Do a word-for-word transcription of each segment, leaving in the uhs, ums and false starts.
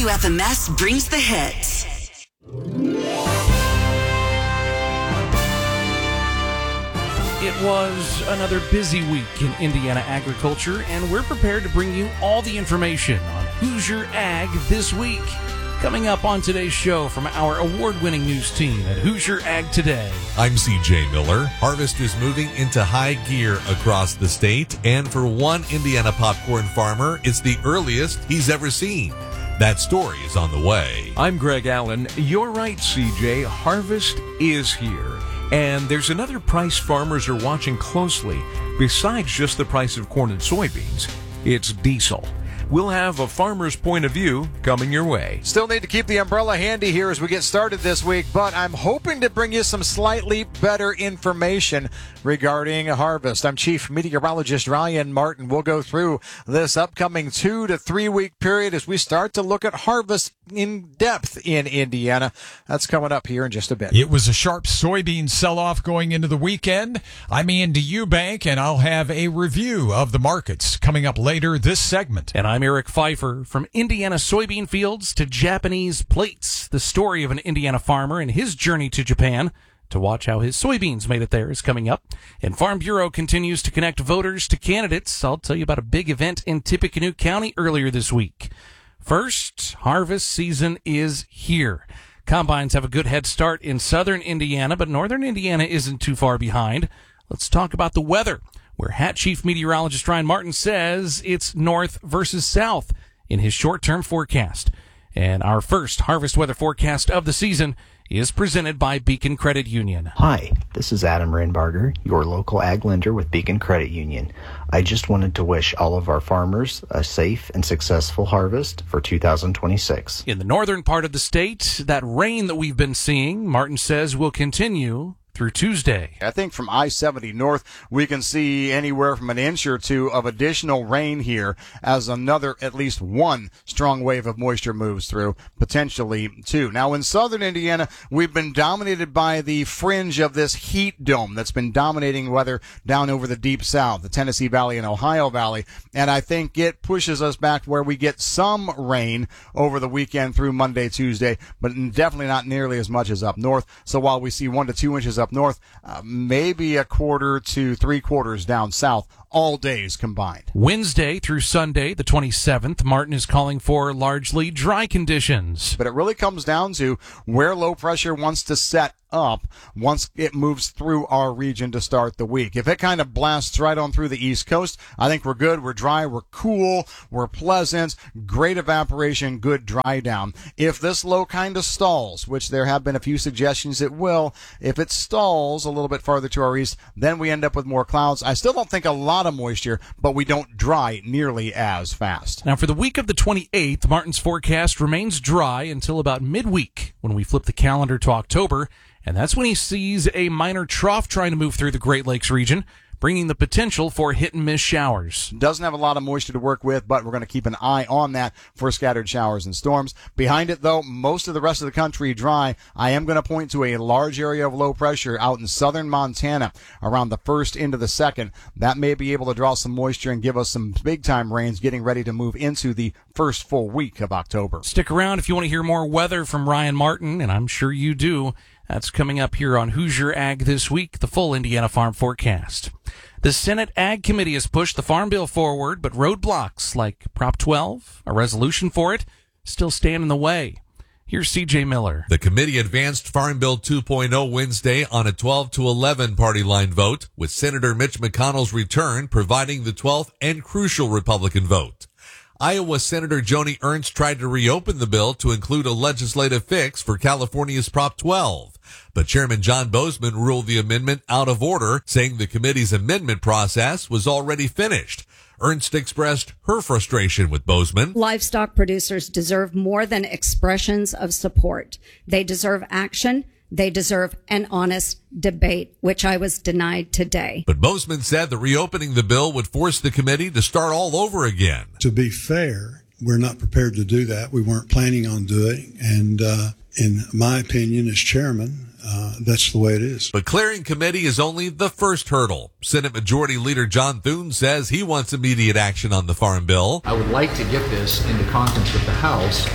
W F M S brings the hits. It was another busy week in Indiana agriculture, and we're prepared to bring you all the information on Hoosier Ag this week. Coming up on today's show from our award-winning news team at Hoosier Ag Today. I'm C J Miller. Harvest is moving into high gear across the state, and for one Indiana popcorn farmer, it's the earliest he's ever seen. That story is on the way. I'm Greg Allen. You're right, C J. Harvest is here. And there's another price farmers are watching closely besides just the price of corn and soybeans. It's diesel. We'll have a farmer's point of view coming your way. Still need to keep the umbrella handy here as we get started this week, but I'm hoping to bring you some slightly better information regarding harvest. I'm Chief Meteorologist Ryan Martin. We'll go through this upcoming two to three week period as we start to look at harvest in depth in Indiana. That's coming up here in just a bit. It was a sharp soybean sell-off going into the weekend. I'm Andy Eubank, and I'll have a review of the markets coming up later this segment. And I'm Eric Pfeiffer. From Indiana soybean fields to Japanese plates, the story of an Indiana farmer and his journey to Japan to watch how his soybeans made it there is coming up. And Farm Bureau continues to connect voters to candidates. I'll tell you about a big event in Tippecanoe County earlier this week. First, harvest season is here. Combines have a good head start in southern Indiana, but northern Indiana isn't too far behind. Let's talk about the weather, where Hat Chief Meteorologist Ryan Martin says it's north versus south in his short-term forecast. And our first harvest weather forecast of the season is presented by Beacon Credit Union. Hi, this is Adam Reinbarger, your local ag lender with Beacon Credit Union. I just wanted to wish all of our farmers a safe and successful harvest for two thousand twenty-six. In the northern part of the state, that rain that we've been seeing, Martin says, will continue through Tuesday. I think from I seventy north, we can see anywhere from an inch or two of additional rain here as another, at least one strong wave of moisture moves through, potentially two. Now in southern Indiana, we've been dominated by the fringe of this heat dome that's been dominating weather down over the deep south, the Tennessee Valley and Ohio Valley, and I think it pushes us back where we get some rain over the weekend through Monday, Tuesday, but definitely not nearly as much as up north. So while we see one to two inches up north, uh, maybe a quarter to three quarters down south, all days combined. Wednesday through Sunday, the twenty-seventh, Martin is calling for largely dry conditions. But it really comes down to where low pressure wants to set up once it moves through our region to start the week. If it kind of blasts right on through the East Coast, I think we're good, we're dry, we're cool, we're pleasant, great evaporation, good dry down. If this low kind of stalls, which there have been a few suggestions it will, if it stalls a little bit farther to our east, then we end up with more clouds. I still don't think a lot of moisture, but we don't dry nearly as fast. Now for the week of the twenty-eighth, Martin's forecast remains dry until about midweek when we flip the calendar to October. And that's when he sees a minor trough trying to move through the Great Lakes region, bringing the potential for hit-and-miss showers. Doesn't have a lot of moisture to work with, but we're going to keep an eye on that for scattered showers and storms. Behind it, though, most of the rest of the country dry. I am going to point to a large area of low pressure out in southern Montana around the first into the second. That may be able to draw some moisture and give us some big-time rains getting ready to move into the first full week of October. Stick around if you want to hear more weather from Ryan Martin, and I'm sure you do. That's coming up here on Hoosier Ag This Week, the full Indiana Farm Forecast. The Senate Ag Committee has pushed the Farm Bill forward, but roadblocks like Prop twelve, a resolution for it, still stand in the way. Here's C J Miller. The committee advanced Farm Bill two point oh Wednesday on a twelve to eleven party line vote, with Senator Mitch McConnell's return providing the twelfth and crucial Republican vote. Iowa Senator Joni Ernst tried to reopen the bill to include a legislative fix for California's Prop twelve. But Chairman John Bozeman ruled the amendment out of order, saying the committee's amendment process was already finished. Ernst expressed her frustration with Bozeman. Livestock producers deserve more than expressions of support. They deserve action. They deserve an honest debate, which I was denied today. But Bozeman said that reopening the bill would force the committee to start all over again. To be fair, we're not prepared to do that. We weren't planning on doing. And uh, in my opinion, as chairman, uh, that's the way it is. But clearing committee is only the first hurdle. Senate Majority Leader John Thune says he wants immediate action on the Farm Bill. I would like to get this into conference with the House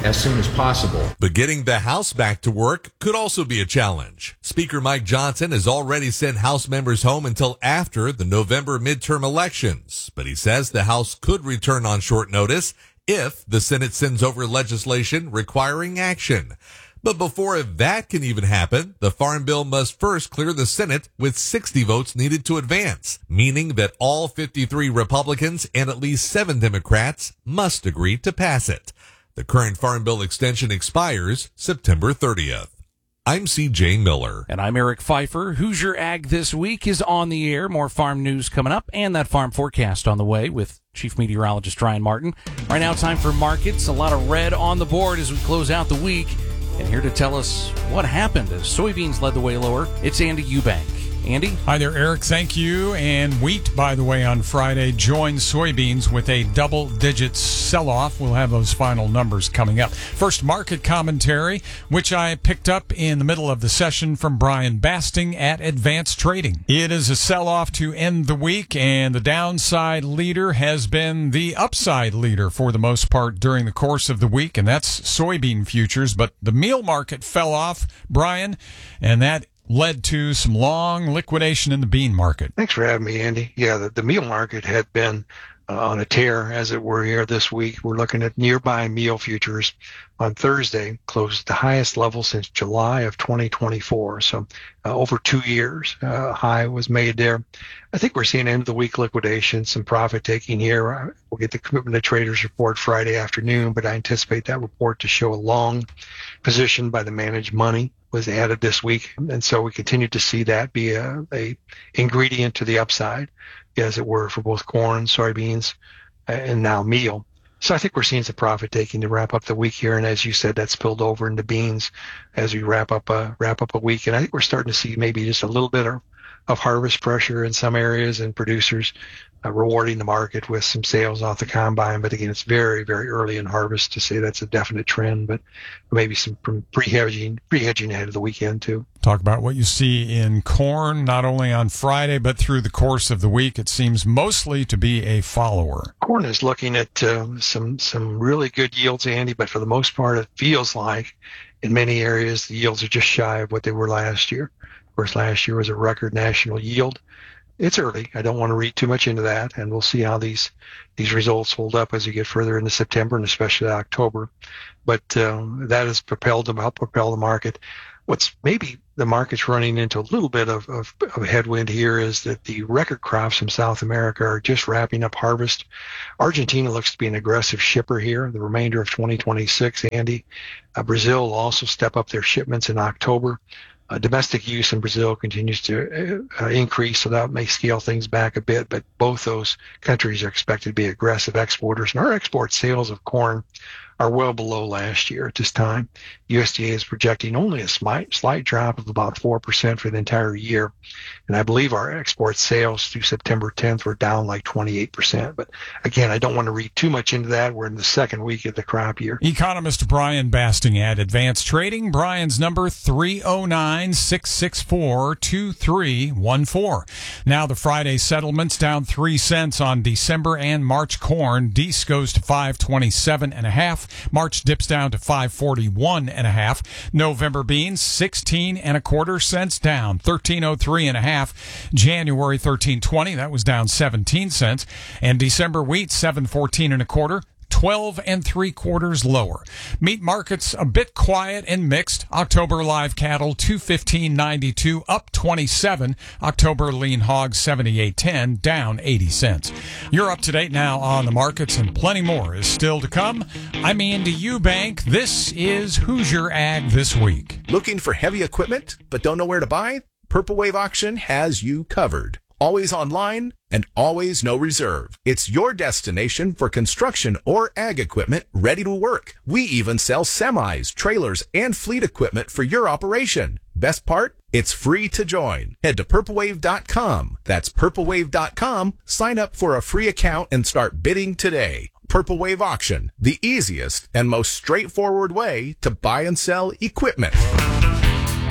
as soon as possible. But getting the House back to work could also be a challenge. Speaker Mike Johnson has already sent House members home until after the November midterm elections, but he says the House could return on short notice if the Senate sends over legislation requiring action. But before that can even happen, the Farm Bill must first clear the Senate with sixty votes needed to advance, meaning that all fifty-three Republicans and at least seven Democrats must agree to pass it. The current Farm Bill extension expires September thirtieth. I'm C J Miller. And I'm Eric Pfeiffer. Hoosier Ag This Week is on the air. More farm news coming up and that farm forecast on the way with Chief Meteorologist Ryan Martin. Right now, time for markets. A lot of red on the board as we close out the week. And here to tell us what happened as soybeans led the way lower, it's Andy Eubank. Andy? Hi there, Eric. Thank you. And wheat, by the way, on Friday joined soybeans with a double-digit sell-off. We'll have those final numbers coming up. First, market commentary, which I picked up in the middle of the session from Brian Basting at Advanced Trading. It is a sell-off to end the week, and the downside leader has been the upside leader for the most part during the course of the week, and that's soybean futures. But the meal market fell off, Brian, and that led to some long liquidation in the bean market. Thanks for having me, Andy. Yeah, the, the meal market had been uh, on a tear, as it were, here this week. We're looking at nearby meal futures on Thursday, closed at the highest level since July of twenty twenty-four. So uh, over two years, uh, high was made there. I think we're seeing end of the week liquidation, some profit taking here. We'll get the Commitment of Traders report Friday afternoon, but I anticipate that report to show a long position by the managed money was added this week. And so we continue to see that be a, a ingredient to the upside, as it were, for both corn, soybeans, and now meal. So I think we're seeing some profit taking to wrap up the week here. And as you said, that spilled over into beans as we wrap up a, wrap up a week. And I think we're starting to see maybe just a little bit of, of harvest pressure in some areas and producers uh, rewarding the market with some sales off the combine. But again, it's very, very early in harvest to say that's a definite trend, but maybe some pre-hedging, pre-hedging ahead of the weekend too. Talk about what you see in corn, not only on Friday, but through the course of the week. It seems mostly to be a follower. Corn is looking at uh, some, some really good yields, Andy, but for the most part, it feels like in many areas, the yields are just shy of what they were last year. Of course, last year was a record national yield. It's early. I don't want to read too much into that, and we'll see how these these results hold up as you get further into September and especially October. But um, that has propelled them, helped propel the market. What's maybe the market's running into a little bit of, of, of headwind here is that the record crops from South America are just wrapping up harvest. Argentina looks to be an aggressive shipper here, the remainder of twenty twenty-six, Andy. Uh, Brazil will also step up their shipments in October. Uh, domestic use in Brazil continues to uh, increase, so that may scale things back a bit, but both those countries are expected to be aggressive exporters. And our export sales of corn are well below last year at this time. U S D A is projecting only a slight, slight drop of about four percent for the entire year. And I believe our export sales through September tenth were down like twenty-eight percent. But again, I don't want to read too much into that. We're in the second week of the crop year. Economist Brian Basting at Advanced Trading. Brian's number three oh nine, six six four, two three one four. Now the Friday settlements down three cents on December and March corn. Deese goes to five twenty-seven and a half. March dips down to five forty-one and a half. November beans sixteen and a quarter cents down, thirteen oh three and a half. January thirteen twenty, that was down seventeen cents. And December wheat seven fourteen and a quarter, twelve and three quarters lower. Meat markets a bit quiet and mixed. October live cattle two fifteen ninety-two, up twenty-seven. October lean hog seventy-eight ten, down eighty cents. You're up to date now on the markets, and plenty more is still to come. I'm Andy Eubank. This is Hoosier Ag This Week. Looking for heavy equipment but don't know where to buy? Purple Wave Auction has you covered. Always online and always no reserve. It's your destination for construction or ag equipment ready to work. We even sell semis, trailers, and fleet equipment for your operation. Best part? It's free to join. Head to purple wave dot com. That's purple wave dot com. Sign up for a free account and start bidding today. Purple Wave Auction, the easiest and most straightforward way to buy and sell equipment.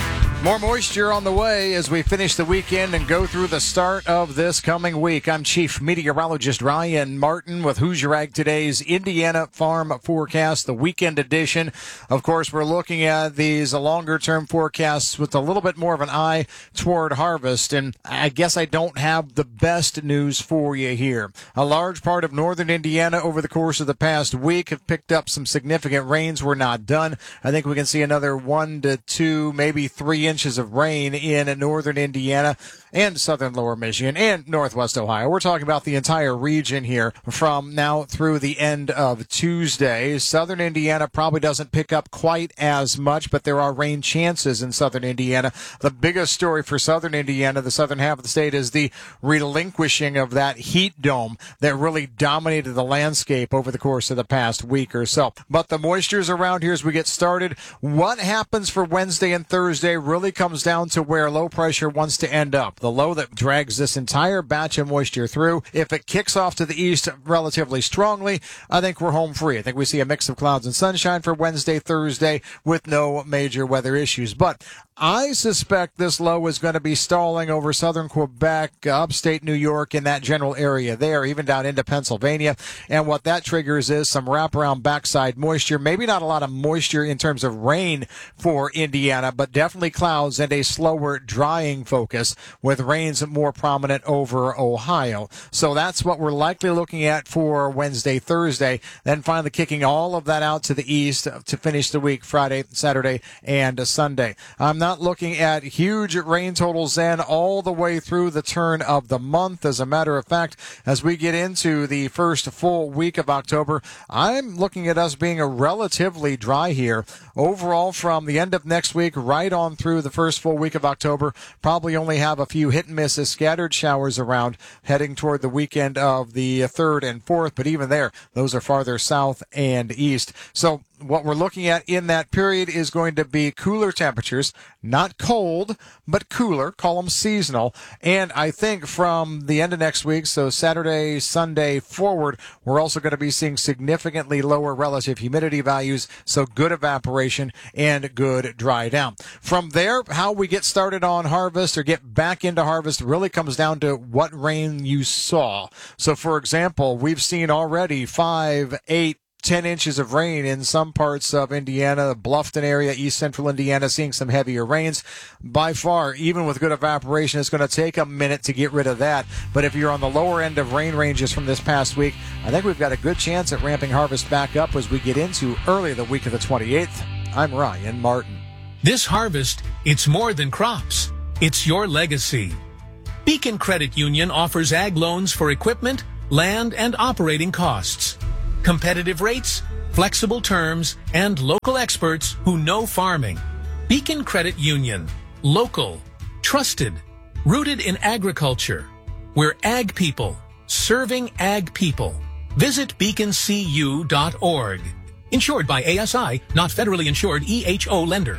More moisture on the way as we finish the weekend and go through the start of this coming week. I'm Chief Meteorologist Ryan Martin with Hoosier Ag Today's Indiana Farm Forecast, the weekend edition. Of course, we're looking at these longer-term forecasts with a little bit more of an eye toward harvest, and I guess I don't have the best news for you here. A large part of northern Indiana over the course of the past week have picked up some significant rains. We're not done. I think we can see another one to two, maybe three inches inches of rain in northern Indiana and southern lower Michigan and northwest Ohio. We're talking about the entire region here from now through the end of Tuesday. Southern Indiana probably doesn't pick up quite as much, but there are rain chances in southern Indiana. The biggest story for southern Indiana, the southern half of the state, is the relinquishing of that heat dome that really dominated the landscape over the course of the past week or so. But the moisture's around here as we get started. What happens for Wednesday and Thursday really comes down to where low pressure wants to end up. The low that drags this entire batch of moisture through. If it kicks off to the east relatively strongly, I think we're home free. I think we see a mix of clouds and sunshine for Wednesday, Thursday with no major weather issues. But I suspect this low is going to be stalling over southern Quebec, upstate New York, in that general area there, even down into Pennsylvania. And what that triggers is some wraparound backside moisture. Maybe not a lot of moisture in terms of rain for Indiana, but definitely clouds and a slower drying focus with rains more prominent over Ohio. So that's what we're likely looking at for Wednesday, Thursday. Then finally kicking all of that out to the east to finish the week Friday, Saturday, and Sunday. I'm not looking at huge rain totals then all the way through the turn of the month. As a matter of fact, as we get into the first full week of October, I'm looking at us being a relatively dry here. Overall, from the end of next week right on through the first full week of October, probably only have a few hit and misses, scattered showers around heading toward the weekend of the third and fourth. But even there, those are farther south and east. So what we're looking at in that period is going to be cooler temperatures, not cold, but cooler, call them seasonal. And I think from the end of next week, so Saturday, Sunday forward, we're also going to be seeing significantly lower relative humidity values, so good evaporation and good dry down. From there, how we get started on harvest or get back into harvest really comes down to what rain you saw. So for example, we've seen already five, eight, ten inches of rain in some parts of Indiana, the Bluffton area, east central Indiana, seeing some heavier rains. By far, even with good evaporation, it's going to take a minute to get rid of that. But if you're on the lower end of rain ranges from this past week, I think we've got a good chance at ramping harvest back up as we get into early the week of the twenty-eighth. I'm Ryan Martin. This harvest, it's more than crops. It's your legacy. Beacon Credit Union offers ag loans for equipment, land, and operating costs. Competitive rates, flexible terms, and local experts who know farming. Beacon Credit Union. Local. Trusted. Rooted in agriculture. We're ag people. Serving ag people. Visit beacon c u dot org. Insured by A S I, not federally insured E H O lender.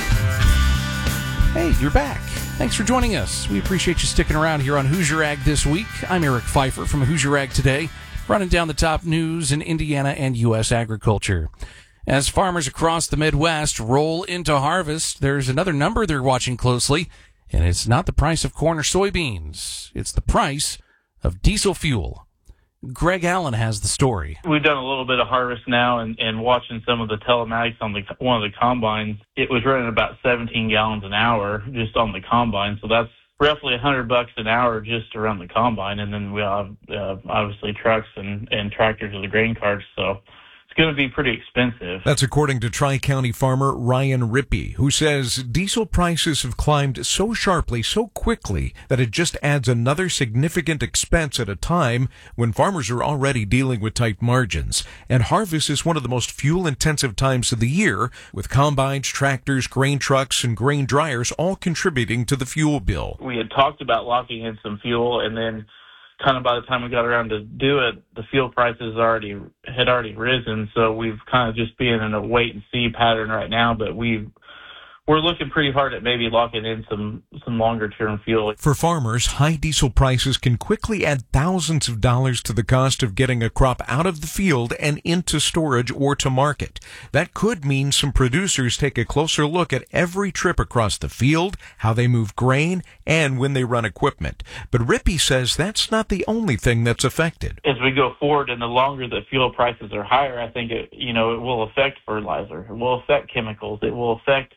Hey, you're back. Thanks for joining us. We appreciate you sticking around here on Hoosier Ag This Week. I'm Eric Pfeiffer from Hoosier Ag Today, running down the top news in Indiana and U S agriculture. As farmers across the Midwest roll into harvest, there's another number they're watching closely, and it's not the price of corn or soybeans. It's the price of diesel fuel. Greg Allen has the story. We've done a little bit of harvest now, and, and watching some of the telematics on the one of the combines, it was running about seventeen gallons an hour just on the combine, so that's roughly a hundred bucks an hour just around the combine. And then we have uh, obviously trucks and, and tractors with the grain carts, so it's going to be pretty expensive. That's according to Tri-County farmer Ryan Rippey, who says diesel prices have climbed so sharply, so quickly, that it just adds another significant expense at a time when farmers are already dealing with tight margins. And harvest is one of the most fuel-intensive times of the year, with combines, tractors, grain trucks, and grain dryers all contributing to the fuel bill. We had talked about locking in some fuel, and then kind of by the time we got around to do it, the fuel prices already had already risen. So we've kind of just been in a wait and see pattern right now. But we we're looking pretty hard at maybe locking in some, some longer term fuel. For farmers, high diesel prices can quickly add thousands of dollars to the cost of getting a crop out of the field and into storage or to market. That could mean some producers take a closer look at every trip across the field, how they move grain, and when they run equipment. But Rippey says that's not the only thing that's affected. As we go forward and the longer the fuel prices are higher, I think it, you know, it will affect fertilizer. It will affect chemicals. It will affect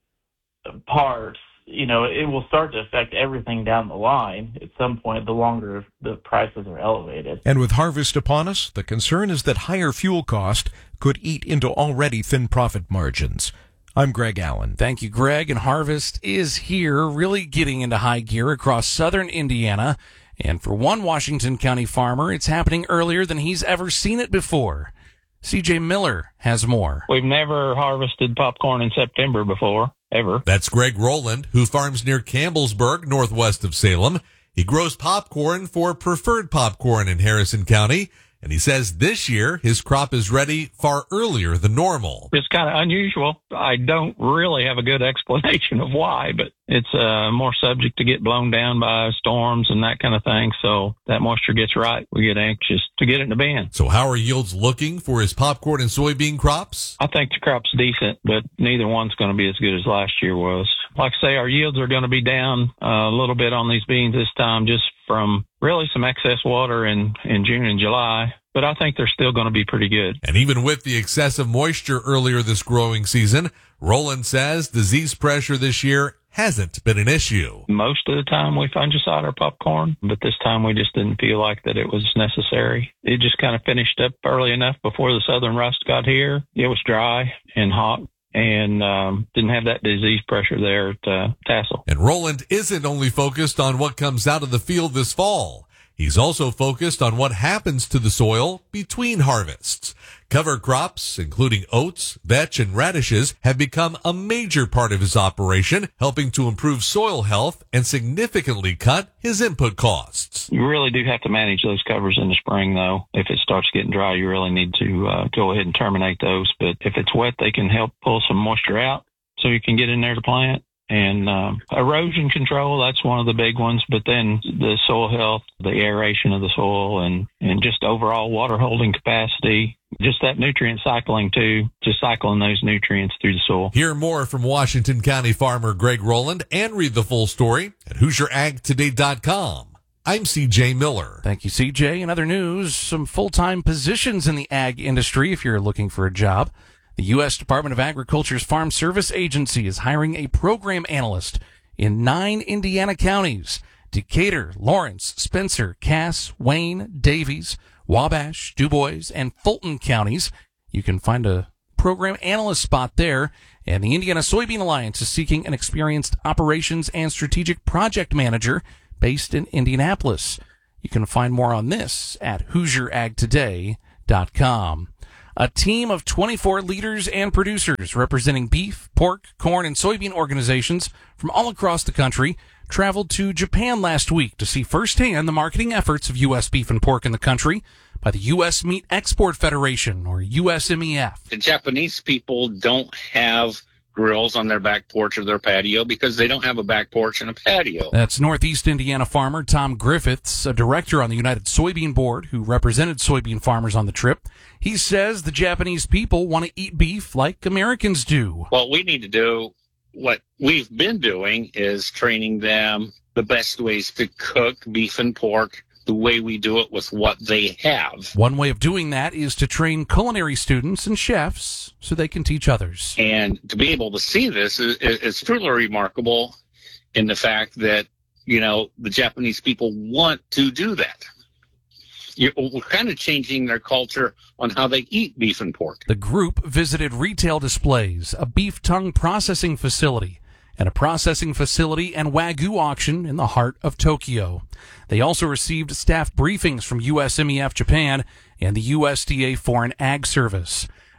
parts. You know, it will start to affect everything down the line at some point the longer the prices are elevated. And with harvest upon us, the concern is that higher fuel cost could eat into already thin profit margins. I'm Greg Allen. Thank you, Greg. And harvest is here, really getting into high gear across southern Indiana. And for one Washington County farmer, it's happening earlier than he's ever seen it before. C J Miller has more. We've never harvested popcorn in September before, ever. That's Greg Rowland, who farms near Campbellsburg, northwest of Salem. He grows popcorn for Preferred Popcorn in Harrison County, and he says this year his crop is ready far earlier than normal. It's kind of unusual. I don't really have a good explanation of why, but it's uh, more subject to get blown down by storms and that kind of thing. So that moisture gets right. We get anxious to get it in the bin. So how are yields looking for his popcorn and soybean crops? I think the crop's decent, but neither one's going to be as good as last year was. Like I say, our yields are going to be down uh, a little bit on these beans this time just from really some excess water in, in June and July. But I think they're still going to be pretty good. And even with the excessive moisture earlier this growing season, Rowland says disease pressure this year hasn't been an issue. Most of the time we fungicide our popcorn, but this time we just didn't feel like that it was necessary. It just kind of finished up early enough before the southern rust got here. It was dry and hot and um, didn't have that disease pressure there at uh, Tassel. And Rowland isn't only focused on what comes out of the field this fall. He's also focused on what happens to the soil between harvests. Cover crops, including oats, vetch, and radishes, have become a major part of his operation, helping to improve soil health and significantly cut his input costs. You really do have to manage those covers in the spring, though. If it starts getting dry, you really need to uh, go ahead and terminate those. But if it's wet, they can help pull some moisture out so you can get in there to plant. And um, erosion control, that's one of the big ones. But then the soil health, the aeration of the soil, and, and just overall water holding capacity, just that nutrient cycling, too, just cycling those nutrients through the soil. Hear more from Washington County farmer Greg Rowland and read the full story at Hoosier Ag Today dot com. I'm C J Miller. Thank you, C J. In other news, some full-time positions in the ag industry if you're looking for a job. The U S Department of Agriculture's Farm Service Agency is hiring a program analyst in nine Indiana counties: Decatur, Lawrence, Spencer, Cass, Wayne, Davies, Wabash, DuBois, and Fulton counties. You can find a program analyst spot there. And the Indiana Soybean Alliance is seeking an experienced operations and strategic project manager based in Indianapolis. You can find more on this at Hoosier Ag Today dot com. A team of twenty-four leaders and producers representing beef, pork, corn, and soybean organizations from all across the country traveled to Japan last week to see firsthand the marketing efforts of U S beef and pork in the country by the U S Meat Export Federation, or U S M E F. The Japanese people don't have grills on their back porch or their patio because they don't have a back porch and a patio. That's Northeast Indiana farmer Tom Griffiths, a director on the United Soybean Board who represented soybean farmers on the trip. He says the Japanese people want to eat beef like Americans do. What we need to do, what we've been doing, is training them the best ways to cook beef and pork the way we do it with what they have. One way of doing that is to train culinary students and chefs so they can teach others. And to be able to see this is, is truly remarkable in the fact that, you know, the Japanese people want to do that. You're, we're kind of changing their culture on how they eat beef and pork. The group visited retail displays, a beef tongue processing facility, and a processing facility and Wagyu auction in the heart of Tokyo. They also received staff briefings from U S M E F Japan and the U S D A Foreign Ag Service.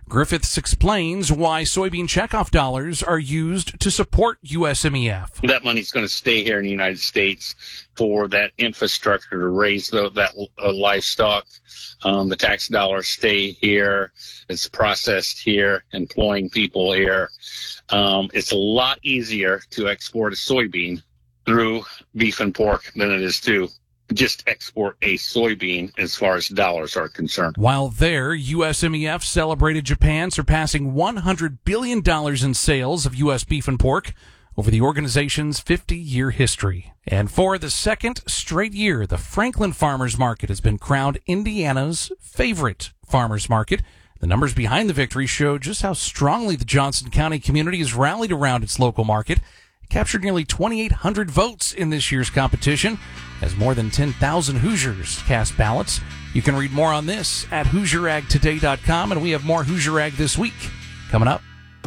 Griffiths explains why soybean checkoff dollars are used to support U S M E F. That money's going to stay here in the United States for that infrastructure to raise the, that uh, livestock. Um, the tax dollars stay here. It's processed here, employing people here. Um, it's a lot easier to export a soybean through beef and pork than it is to just export a soybean as far as dollars are concerned. While there, U S M E F celebrated Japan surpassing one hundred billion dollars in sales of U S beef and pork over the organization's fifty-year history. And for the second straight year, the Franklin Farmers Market has been crowned Indiana's favorite farmers market. The numbers behind the victory show just how strongly the Johnson County community has rallied around its local market. It captured nearly twenty-eight hundred votes in this year's competition, as more than ten thousand Hoosiers cast ballots. You can read more on this at Hoosier Ag Today dot com, and we have more Hoosier Ag this week coming up.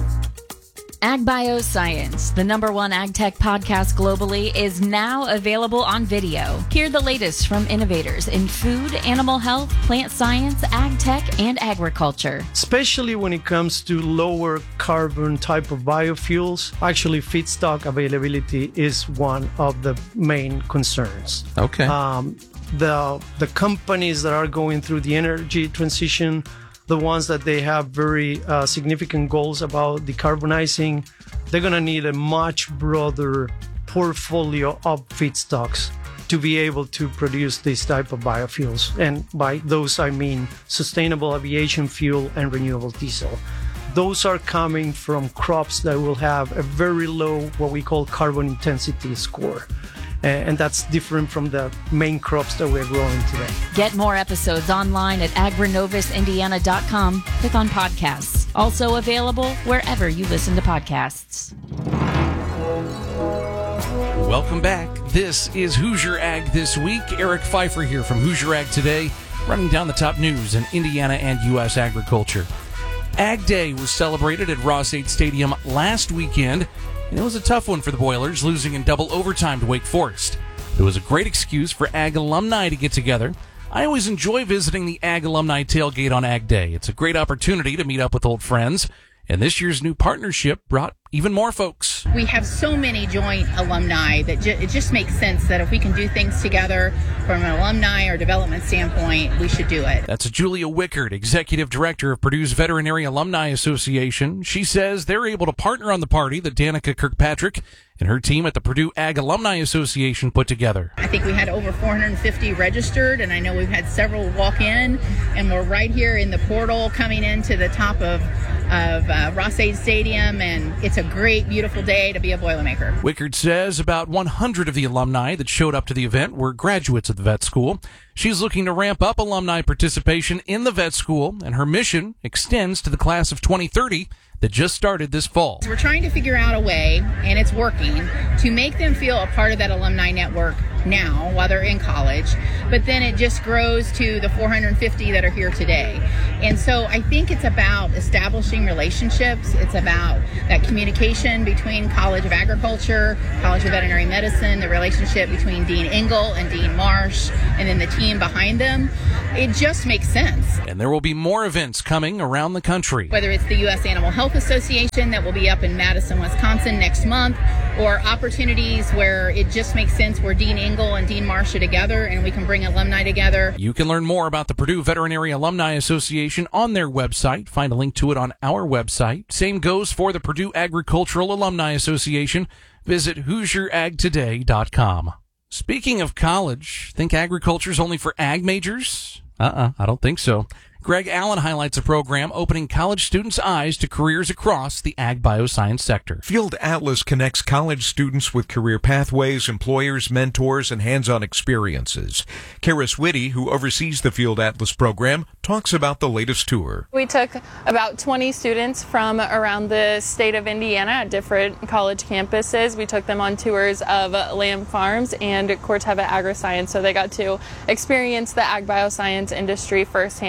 Ag Bioscience, the number one ag tech podcast globally, is now available on video. Hear the latest from innovators in food, animal health, plant science, ag tech, and agriculture. Especially when it comes to lower carbon type of biofuels, actually feedstock availability is one of the main concerns. Okay. Um, the the companies that are going through the energy transition, the ones that they have very uh, significant goals about decarbonizing, they're going to need a much broader portfolio of feedstocks to be able to produce this type of biofuels. And by those, I mean sustainable aviation fuel and renewable diesel. Those are coming from crops that will have a very low, what we call carbon intensity score. And that's different from the main crops that we're growing today. Get more episodes online at agrinovis indiana dot com. Click on podcasts. Also available wherever you listen to podcasts. Welcome back. This is Hoosier Ag This Week. Eric Pfeiffer here from Hoosier Ag Today, running down the top news in Indiana and U S agriculture. Ag Day was celebrated at Ross-Ade Stadium last weekend, and it was a tough one for the Boilers, losing in double overtime to Wake Forest. It was a great excuse for Ag alumni to get together. I always enjoy visiting the Ag Alumni Tailgate on Ag Day. It's a great opportunity to meet up with old friends, and this year's new partnership brought even more folks. We have so many joint alumni that ju- it just makes sense that if we can do things together from an alumni or development standpoint, we should do it. That's Julia Wickard, Executive Director of Purdue's Veterinary Alumni Association. She says they're able to partner on the party that Danica Kirkpatrick and her team at the Purdue Ag Alumni Association put together. I think we had over four hundred fifty registered, and I know we've had several walk in, and we're right here in the portal coming into the top of, of uh, Ross-Ade Stadium, and it's a great, beautiful day to be a Boilermaker. Wickard says about one hundred of the alumni that showed up to the event were graduates of the vet school. She's looking to ramp up alumni participation in the vet school, and her mission extends to the class of twenty thirty that just started this fall. We're trying to figure out a way, and it's working, to make them feel a part of that alumni network now while they're in college, but then it just grows to the four hundred fifty that are here today. And so I think it's about establishing relationships. It's about that communication between College of Agriculture, College of Veterinary Medicine, the relationship between Dean Engel and Dean Marsh, and then the team behind them. It just makes sense. And there will be more events coming around the country. Whether it's the U S Animal Health Association that will be up in Madison, Wisconsin next month, or opportunities where it just makes sense where Dean Engel and Dean Marsh are together and we can bring alumni together. You can learn more about the Purdue Veterinary Alumni Association on their website. Find a link to it on our website. Same goes for the Purdue Agricultural Alumni Association. Visit Hoosier Ag Today dot com. Speaking of college, think agriculture's only for ag majors? Uh-uh, I don't think so. Greg Allen highlights a program opening college students' eyes to careers across the ag bioscience sector. Field Atlas connects college students with career pathways, employers, mentors, and hands-on experiences. Karis Whitty, who oversees the Field Atlas program, talks about the latest tour. We took about twenty students from around the state of Indiana at different college campuses. We took them on tours of Lamb Farms and Corteva Agriscience, so they got to experience the ag bioscience industry firsthand and learn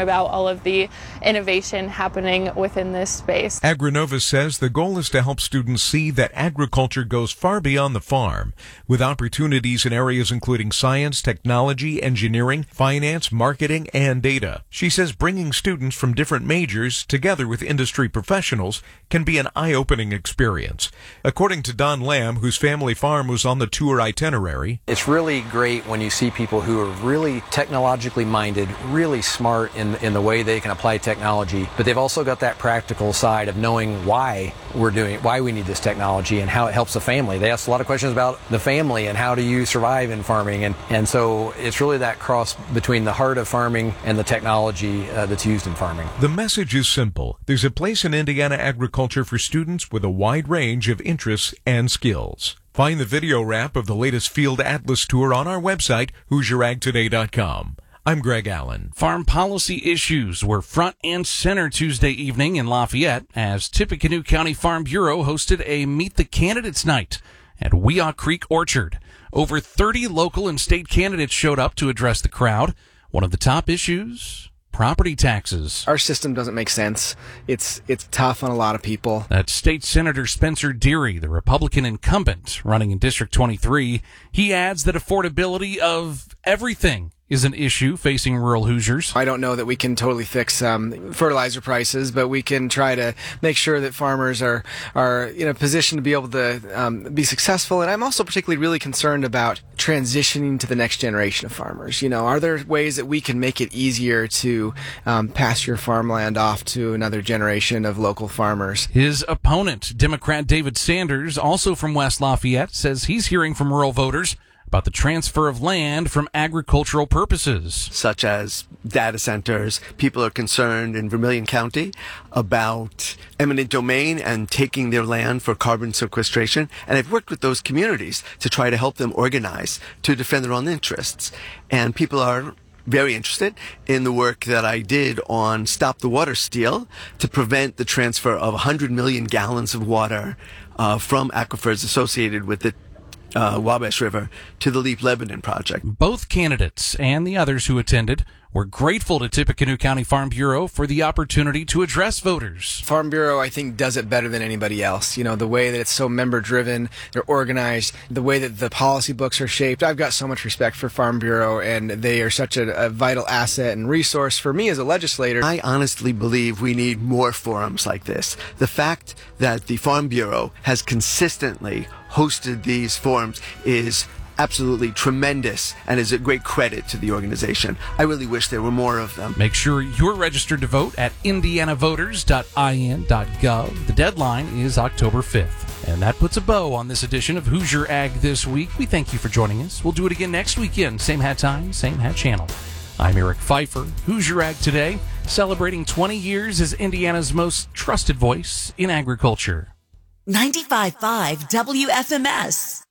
about all of the innovation happening within this space. AgriNova says the goal is to help students see that agriculture goes far beyond the farm, with opportunities in areas including science, technology, engineering, finance, marketing, and data. She says bringing students from different majors together with industry professionals can be an eye-opening experience. According to Don Lamb, whose family farm was on the tour itinerary, it's really great when you see people who are really technologically minded, really smart in, in the way they can apply technology, but they've also got that practical side of knowing why we're doing why we need this technology and how it helps the family. They ask a lot of questions about the family and how do you survive in farming, and, and so it's really that cross between the heart of farming and the technology uh, that's used in farming. The message is simple. There's a place in Indiana agriculture for students with a wide range of interests and skills. Find the video wrap of the latest Field Atlas tour on our website, hoosier ag today dot com. I'm Greg Allen. Farm policy issues were front and center Tuesday evening in Lafayette as Tippecanoe County Farm Bureau hosted a Meet the Candidates night at Weah Creek Orchard. Over thirty local and state candidates showed up to address the crowd. One of the top issues, property taxes. Our system doesn't make sense. It's it's tough on a lot of people. That's State Senator Spencer Deary, the Republican incumbent running in District twenty-three. He adds that affordability of everything is an issue facing rural Hoosiers. I don't know that we can totally fix um, fertilizer prices, but we can try to make sure that farmers are are in a position to be able to um, be successful. And I'm also particularly really concerned about transitioning to the next generation of farmers. You know, are there ways that we can make it easier to um, pass your farmland off to another generation of local farmers? His opponent, Democrat David Sanders, also from West Lafayette, says he's hearing from rural voters about the transfer of land from agricultural purposes. Such as data centers. People are concerned in Vermilion County about eminent domain and taking their land for carbon sequestration. And I've worked with those communities to try to help them organize to defend their own interests. And people are very interested in the work that I did on Stop the Water Steal to prevent the transfer of one hundred million gallons of water uh, from aquifers associated with the Uh, Wabash River to the Leap Lebanon project. Both candidates and the others who attended were grateful to Tippecanoe County Farm Bureau for the opportunity to address voters. Farm Bureau, I think, does it better than anybody else. You know, the way that it's so member-driven, they're organized, the way that the policy books are shaped. I've got so much respect for Farm Bureau, and they are such a, a vital asset and resource for me as a legislator. I honestly believe we need more forums like this. The fact that the Farm Bureau has consistently hosted these forums is absolutely tremendous and is a great credit to the organization. I really wish there were more of them. Make sure you're registered to vote at indiana voters dot i n dot gov. The deadline is October fifth. And that puts a bow on this edition of Hoosier Ag This Week. We thank you for joining us. We'll do it again next weekend. Same hat time, same hat channel. I'm Eric Pfeiffer. Hoosier Ag Today, celebrating twenty years as Indiana's most trusted voice in agriculture. ninety-five point five W F M S.